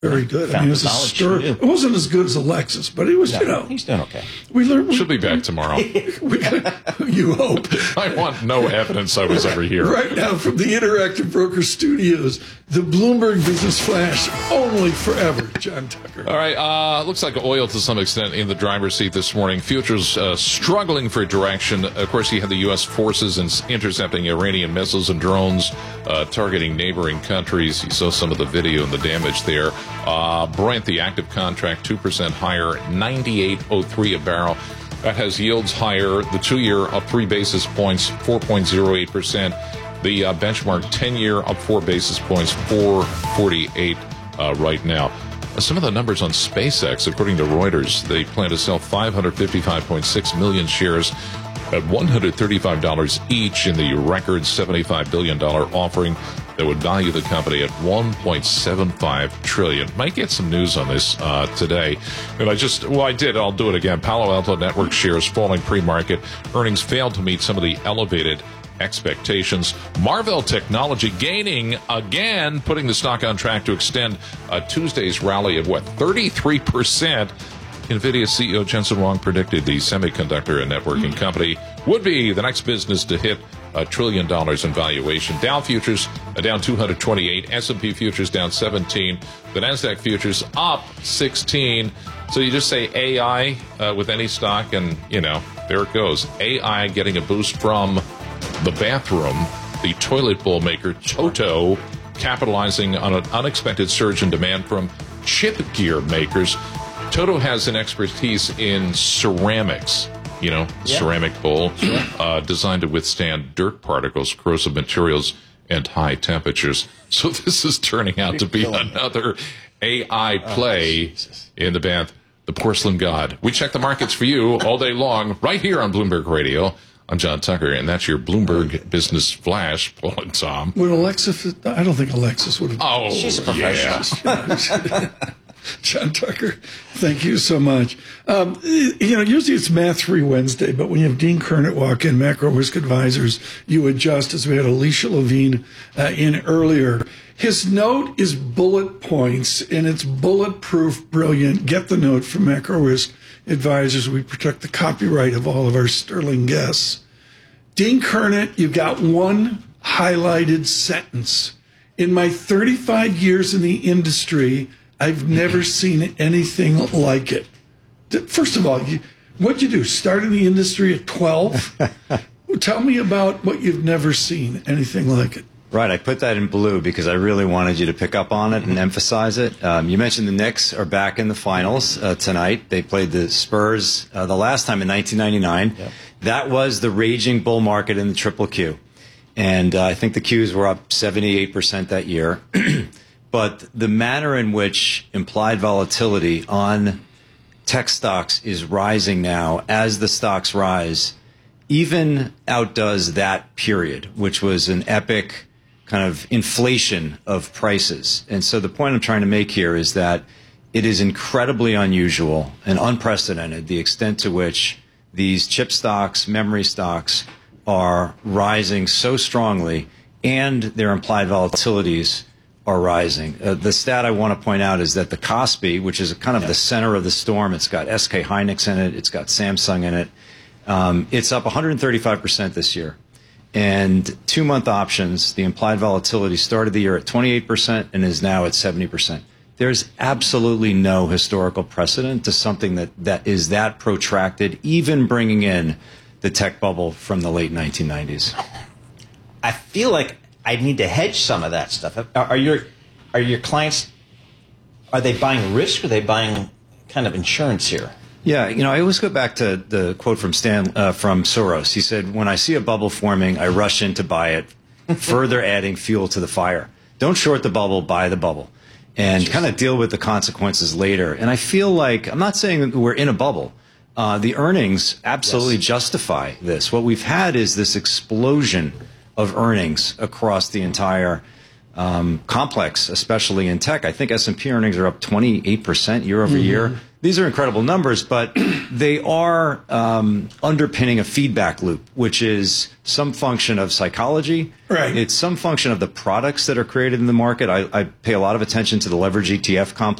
very good. I mean, it was a stir. It wasn't as good as a Lexus, but it was, He's doing okay. We learned. She'll be back tomorrow. You hope. I want no evidence I was ever here. Right now, from the Interactive Broker Studios, the Bloomberg Business Flash, only forever. John Tucker. All right. Looks like oil to some extent in the driver's seat this morning. Futures struggling for direction. Of course, you had the U.S. forces intercepting Iranian missiles and drones targeting neighboring countries. You saw some of the video and the damage there. Brent, the active contract, 2% higher, 98.03 a barrel. That has yields higher. The 2-year up 3 basis points, 4.08%. The benchmark 10-year up 4 basis points, 4.48 right now. Some of the numbers on SpaceX, according to Reuters, they plan to sell 555.6 million shares at $135 each in the record $75 billion offering that would value the company at $1.75 trillion. Might get some news on this today. And I'll do it again. Palo Alto Networks shares falling pre-market. Earnings failed to meet some of the elevated expectations. Marvell Technology gaining again, putting the stock on track to extend Tuesday's rally of 33%. NVIDIA CEO Jensen Huang predicted the semiconductor and networking company would be the next business to hit $1 trillion in valuation. Dow futures down 228, S&P futures down 17, the NASDAQ futures up 16. So you just say AI with any stock, and, there it goes. AI getting a boost from the bathroom. The toilet bowl maker Toto capitalizing on an unexpected surge in demand from chip gear makers. Toto has an expertise in ceramics, ceramic bowl designed to withstand dirt particles, corrosive materials, and high temperatures. So this is turning out to be another AI play in the bath. The porcelain god. We check the markets for you all day long right here on Bloomberg Radio. I'm John Tucker, and that's your Bloomberg Business Flash, Paul and Tom. Would Alexis, I don't think Alexis would have. Oh, she's a professional. Yeah. John Tucker, thank you so much. Usually it's Math-Free Wednesday, but when you have Dean Kernett walk in, Macro Risk Advisors, you adjust, as we had Alicia Levine in earlier. His note is bullet points, and it's bulletproof, brilliant. Get the note from Macro Risk Advisors. We protect the copyright of all of our sterling guests. Dean Kernett, you got one highlighted sentence. In my 35 years in the industry, I've never seen anything like it. First of all, what'd you do? Start in the industry at 12? Tell me about what you've never seen, anything like it. Right, I put that in blue because I really wanted you to pick up on it and emphasize it. You mentioned the Knicks are back in the finals tonight. They played the Spurs the last time in 1999. Yep. That was the raging bull market in the Triple Q. And I think the Qs were up 78% that year. But the manner in which implied volatility on tech stocks is rising now as the stocks rise even outdoes that period, which was an epic kind of inflation of prices. And so the point I'm trying to make here is that it is incredibly unusual and unprecedented the extent to which these chip stocks, memory stocks are rising so strongly and their implied volatilities are rising. The stat I want to point out is that the Kospi, which is kind of the center of the storm, it's got SK Hynix in it, it's got Samsung in it, it's up 135% this year. And 2-month options, the implied volatility started the year at 28% and is now at 70%. There's absolutely no historical precedent to something that is that protracted, even bringing in the tech bubble from the late 1990s. I feel like I need to hedge some of that stuff. Are your clients, are they buying risk or are they buying kind of insurance here? Yeah, I always go back to the quote from Soros. He said, when I see a bubble forming, I rush in to buy it, further adding fuel to the fire. Don't short the bubble, buy the bubble, and kind of deal with the consequences later. And I feel like, I'm not saying that we're in a bubble. The earnings absolutely justify this. What we've had is this explosion of earnings across the entire complex, especially in tech. I think S&P earnings are up 28% year over year. These are incredible numbers, but they are underpinning a feedback loop, which is some function of psychology. Right. It's some function of the products that are created in the market. I pay a lot of attention to the leverage ETF complex.